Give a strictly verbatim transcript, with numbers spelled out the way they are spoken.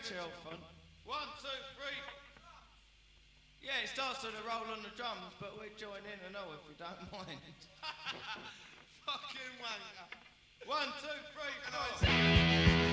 chill fun. One, two, three. Yeah, it starts with a roll on the drums, but we join in and all if we don't mind. Fucking wanker. One, two, three, four.